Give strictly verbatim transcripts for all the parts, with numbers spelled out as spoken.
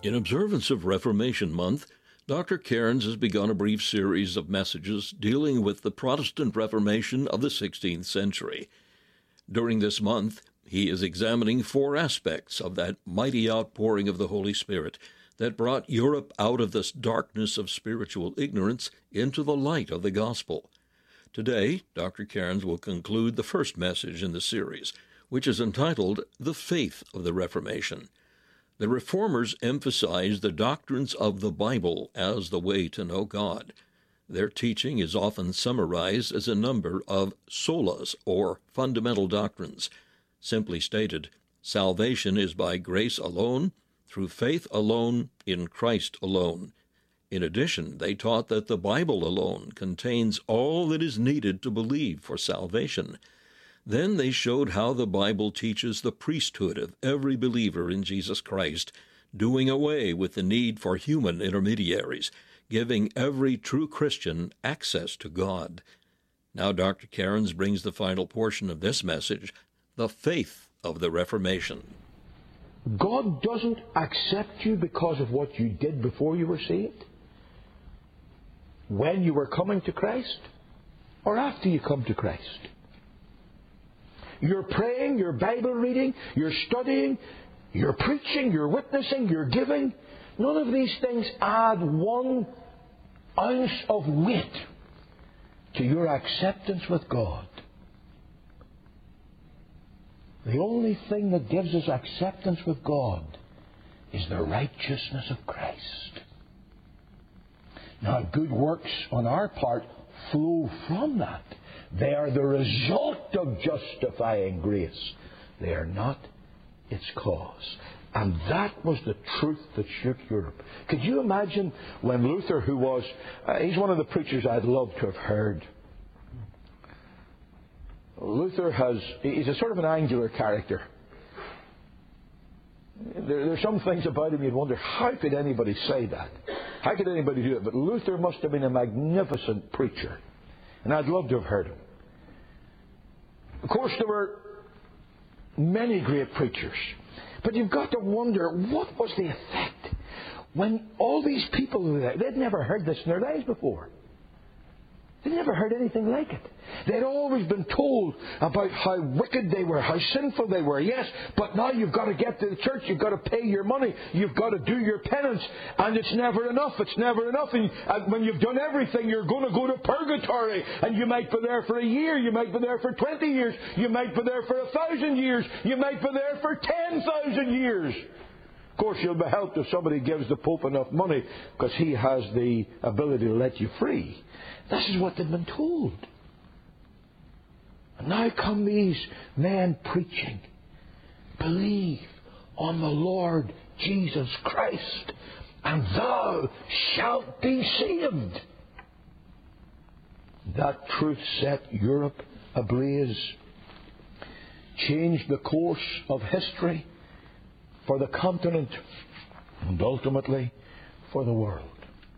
In observance of Reformation Month, Doctor Cairns has begun a brief series of messages dealing with the Protestant Reformation of the sixteenth century. During this month, he is examining four aspects of that mighty outpouring of the Holy Spirit that brought Europe out of this darkness of spiritual ignorance into the light of the gospel. Today, Doctor Cairns will conclude the first message in the series, which is entitled The Faith of the Reformation. The Reformers emphasized the doctrines of the Bible as the way to know God. Their teaching is often summarized as a number of solas, or fundamental doctrines. Simply stated, salvation is by grace alone, through faith alone, in Christ alone. In addition, they taught that the Bible alone contains all that is needed to believe for salvation. Then they showed how the Bible teaches the priesthood of every believer in Jesus Christ, doing away with the need for human intermediaries, giving every true Christian access to God. Now Doctor Cairns brings the final portion of this message, the faith of the Reformation. God doesn't accept you because of what you did before you were saved, when you were coming to Christ, or after you come to Christ. You're praying, you're Bible reading, you're studying, you're preaching, you're witnessing, you're giving. None of these things add one ounce of weight to your acceptance with God. The only thing that gives us acceptance with God is the righteousness of Christ. Now, good works on our part flow from that. They are the result of justifying grace. They are not its cause. And that was the truth that shook Europe. Could you imagine when Luther, who was, uh, he's one of the preachers I'd love to have heard. Luther has, he's a sort of an angular character. There, there's some things about him you'd wonder, how could anybody say that? How could anybody do it? But Luther must have been a magnificent preacher. And I'd love to have heard him. Of course, there were many great preachers. But you've got to wonder, what was the effect when all these people were there? They'd never heard this in their lives before. They'd never heard anything like it. They'd always been told about how wicked they were, how sinful they were. Yes, but now you've got to get to the church, you've got to pay your money, you've got to do your penance, and it's never enough, it's never enough. And when you've done everything, you're going to go to purgatory, and you might be there for a year, you might be there for twenty years, you might be there for a thousand years, you might be there for ten thousand years. Of course, you'll be helped if somebody gives the Pope enough money, because he has the ability to let you free. This is what they've been told. And now come these men preaching, believe on the Lord Jesus Christ, and thou shalt be saved. That truth set Europe ablaze, changed the course of history for the continent, and ultimately for the world.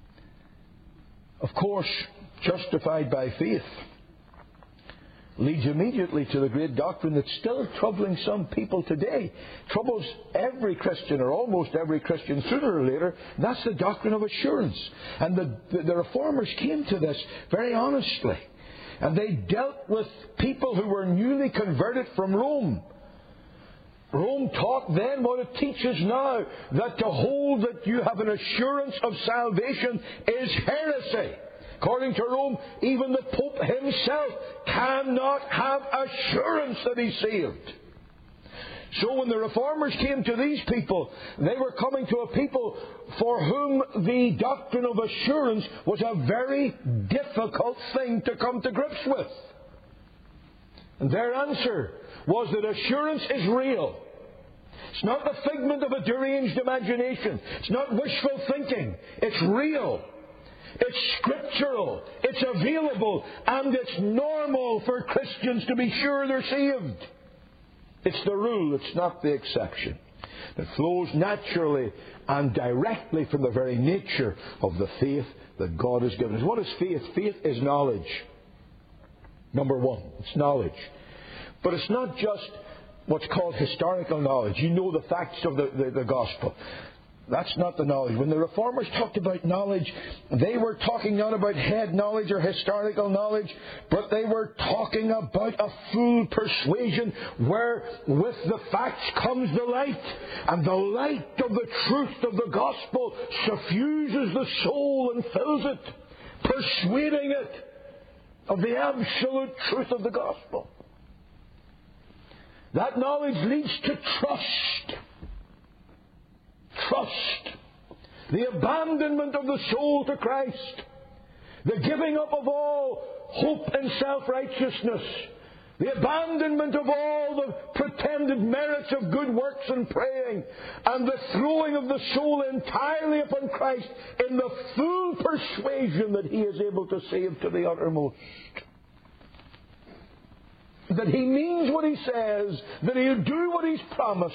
Of course, justified by faith leads immediately to the great doctrine that's still troubling some people today. Troubles every Christian, or almost every Christian, sooner or later. And that's the doctrine of assurance. And the, the, the Reformers came to this very honestly. And they dealt with people who were newly converted from Rome. Rome taught then what it teaches now, that to hold that you have an assurance of salvation is heresy. According to Rome, even the Pope himself cannot have assurance that he's saved. So when the Reformers came to these people, they were coming to a people for whom the doctrine of assurance was a very difficult thing to come to grips with. And their answer was that assurance is real. It's not the figment of a deranged imagination. It's not wishful thinking. It's real. It's scriptural, it's available, and it's normal for Christians to be sure they're saved. It's the rule, it's not the exception. It flows naturally and directly from the very nature of the faith that God has given us. What is faith? Faith is knowledge. Number one, it's knowledge. But it's not just what's called historical knowledge. You know the facts of the, the, the gospel. That's not the knowledge. When the Reformers talked about knowledge, they were talking not about head knowledge or historical knowledge, but they were talking about a full persuasion where with the facts comes the light, and the light of the truth of the gospel suffuses the soul and fills it, persuading it of the absolute truth of the gospel. That knowledge leads to trust. Trust. The abandonment of the soul to Christ. The giving up of all hope in self-righteousness. The abandonment of all the pretended merits of good works and praying. And the throwing of the soul entirely upon Christ in the full persuasion that He is able to save to the uttermost. That He means what He says. That He'll do what He's promised.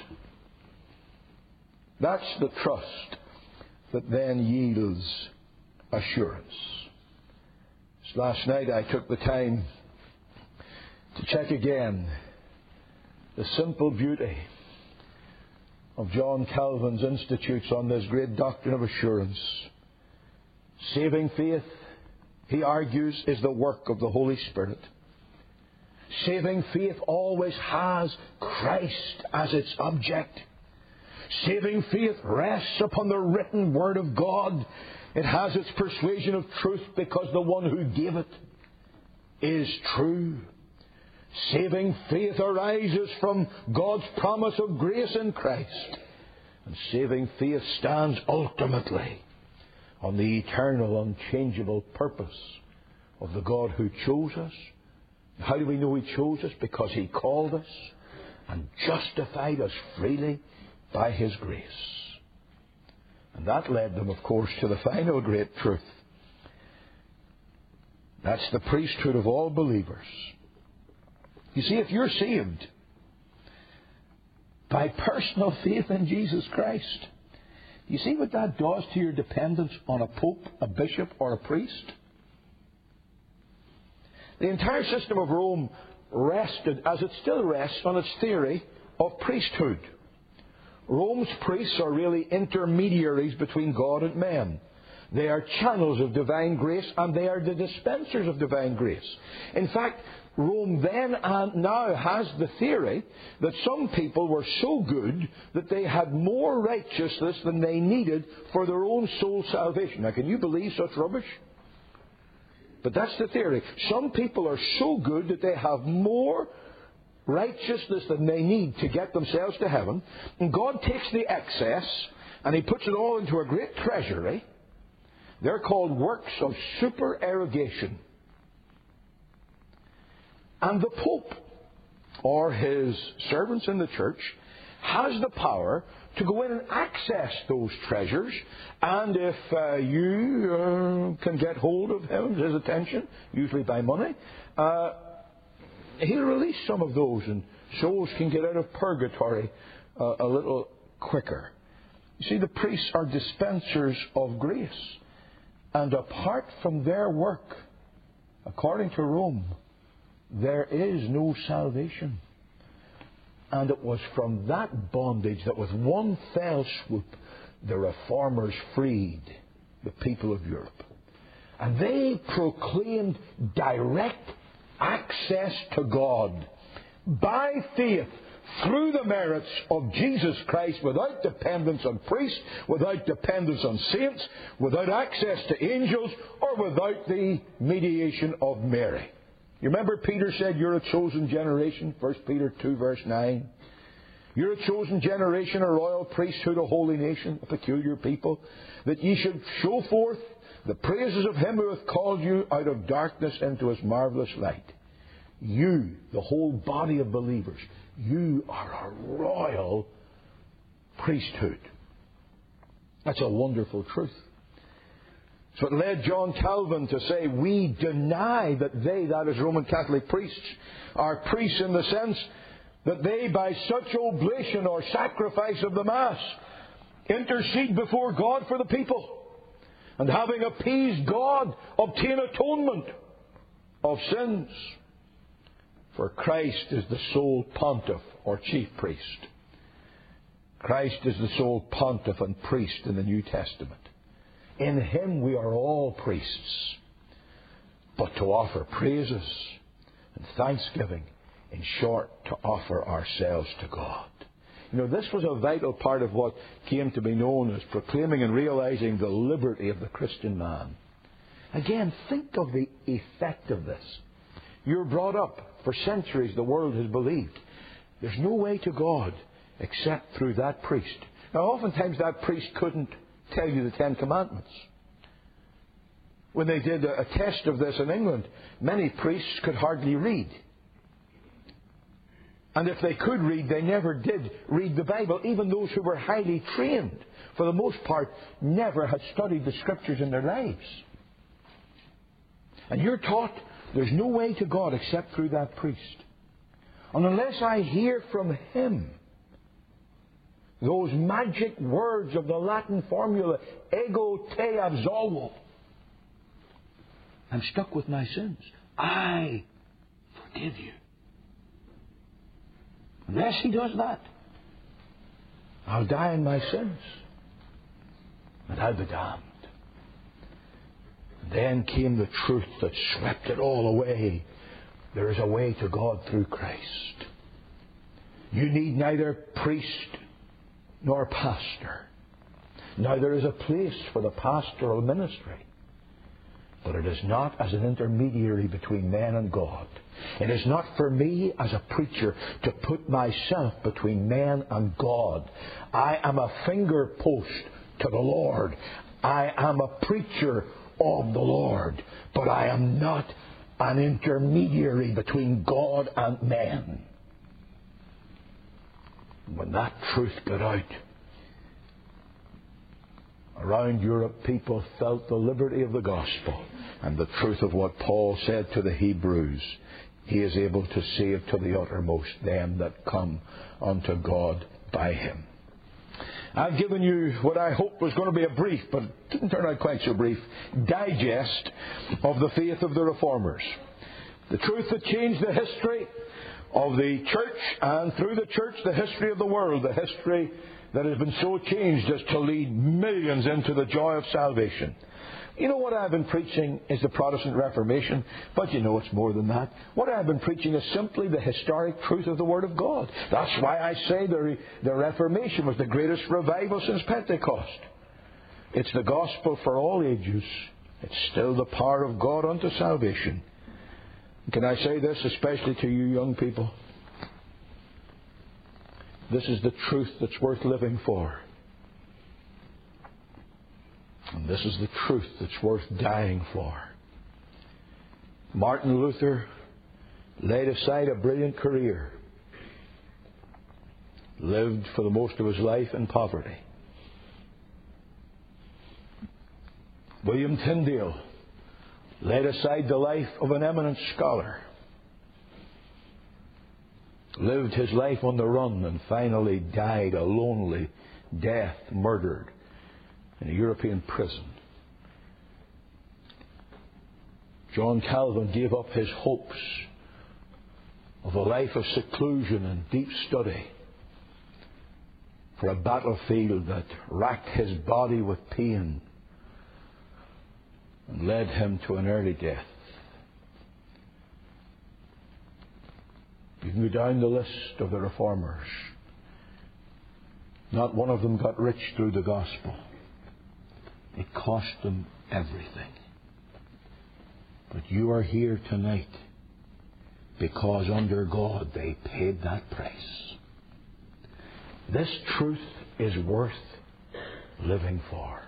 That's the trust that then yields assurance. Just last night I took the time to check again the simple beauty of John Calvin's Institutes on this great doctrine of assurance. Saving faith, he argues, is the work of the Holy Spirit. Saving faith always has Christ as its object. Saving faith rests upon the written Word of God. It has its persuasion of truth because the one who gave it is true. Saving faith arises from God's promise of grace in Christ. And saving faith stands ultimately on the eternal, unchangeable purpose of the God who chose us. How do we know He chose us? Because He called us and justified us freely by His grace. And that led them, of course, to the final great truth. That's the priesthood of all believers. You see, if you're saved by personal faith in Jesus Christ, you see what that does to your dependence on a pope, a bishop, or a priest? The entire system of Rome rested, as it still rests, on its theory of priesthood. Rome's priests are really intermediaries between God and men. They are channels of divine grace, and they are the dispensers of divine grace. In fact, Rome then and now has the theory that some people were so good that they had more righteousness than they needed for their own soul salvation. Now, can you believe such rubbish? But that's the theory. Some people are so good that they have more righteousness than they need to get themselves to heaven. And God takes the excess and He puts it all into a great treasury. They're called works of supererogation. And the Pope, or his servants in the church, has the power to go in and access those treasures. And if uh, you uh, can get hold of him, his attention, usually by money, uh, he'll release some of those, and souls can get out of purgatory uh, a little quicker. You see, the priests are dispensers of grace. And apart from their work, according to Rome, there is no salvation. And it was from that bondage that with one fell swoop, the Reformers freed the people of Europe. And they proclaimed direct access to God by faith through the merits of Jesus Christ, without dependence on priests, without dependence on saints, without access to angels, or without the mediation of Mary. You remember Peter said, you're a chosen generation, First Peter two verse nine. You're a chosen generation, a royal priesthood, a holy nation, a peculiar people, that ye should show forth the praises of Him who hath called you out of darkness into His marvellous light. You, the whole body of believers, you are a royal priesthood. That's a wonderful truth. So it led John Calvin to say, we deny that they, that is Roman Catholic priests, are priests in the sense that they, by such oblation or sacrifice of the Mass, intercede before God for the people, and having appeased God, obtain atonement of sins. For Christ is the sole pontiff or chief priest. Christ is the sole pontiff and priest in the New Testament. In Him we are all priests. But to offer praises and thanksgiving, in short, to offer ourselves to God. You know, this was a vital part of what came to be known as proclaiming and realizing the liberty of the Christian man. Again, think of the effect of this. You're brought up, for centuries the world has believed, there's no way to God except through that priest. Now, oftentimes that priest couldn't tell you the Ten Commandments. When they did a test of this in England, many priests could hardly read. And if they could read, they never did read the Bible. Even those who were highly trained, for the most part, never had studied the Scriptures in their lives. And you're taught there's no way to God except through that priest. And unless I hear from him those magic words of the Latin formula, ego te absolvo, I'm stuck with my sins. I forgive you. Unless he does that, I'll die in my sins. And I'll be damned. Then came the truth that swept it all away. There is a way to God through Christ. You need neither priest nor pastor. Now there is a place for the pastoral ministry. But it is not as an intermediary between man and God. It is not for me as a preacher to put myself between man and God. I am a finger post to the Lord. I am a preacher of the Lord. But I am not an intermediary between God and man. When that truth got out, around Europe, people felt the liberty of the gospel and the truth of what Paul said to the Hebrews. He is able to save to the uttermost them that come unto God by Him. I've given you what I hoped was going to be a brief, but it didn't turn out quite so brief, digest of the faith of the Reformers. The truth that changed the history of the church, and through the church, the history of the world, the history that has been so changed as to lead millions into the joy of salvation. You know, what I've been preaching is the Protestant Reformation, but you know it's more than that. What I've been preaching is simply the historic truth of the Word of God. That's why I say the, the Reformation was the greatest revival since Pentecost. It's the gospel for all ages. It's still the power of God unto salvation. Can I say this, especially to you young people? This is the truth that's worth living for. And this is the truth that's worth dying for. Martin Luther laid aside a brilliant career, lived for the most of his life in poverty. William Tyndale laid aside the life of an eminent scholar, lived his life on the run, and finally died a lonely death, murdered in a European prison. John Calvin gave up his hopes of a life of seclusion and deep study for a battlefield that racked his body with pain and led him to an early death. You can go down the list of the Reformers. Not one of them got rich through the gospel. It cost them everything. But you are here tonight because under God they paid that price. This truth is worth living for.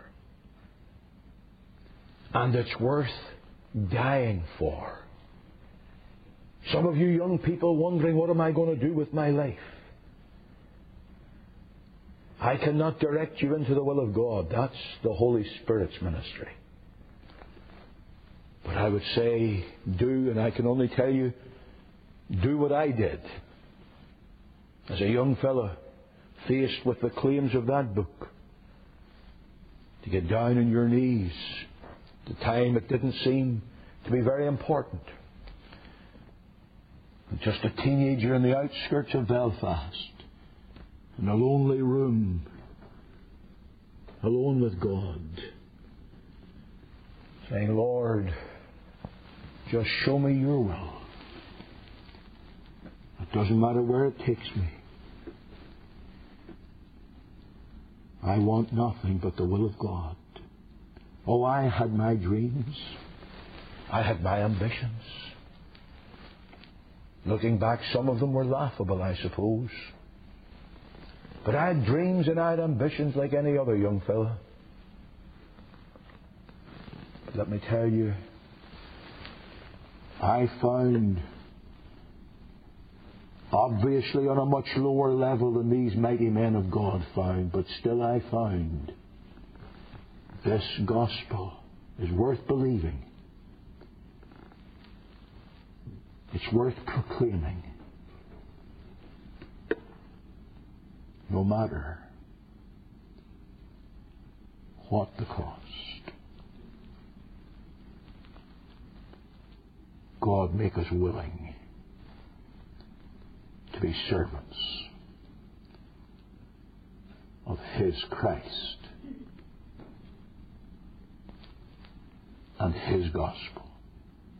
And it's worth dying for. Some of you young people wondering, what am I going to do with my life? I cannot direct you into the will of God. That's the Holy Spirit's ministry. But I would say, do, and I can only tell you, do what I did. As a young fellow, faced with the claims of that book, to get down on your knees. At the time it didn't seem to be very important. And just a teenager in the outskirts of Belfast, in a lonely room, alone with God, saying, Lord, just show me your will. It doesn't matter where it takes me. I want nothing but the will of God. Oh, I had my dreams. I had my ambitions. Looking back, some of them were laughable, I suppose. But I had dreams and I had ambitions like any other young fella. But let me tell you, I found, obviously on a much lower level than these mighty men of God found, but still I found this gospel is worth believing. It's worth proclaiming. No matter what the cost. God, make us willing to be servants of His Christ and His gospel.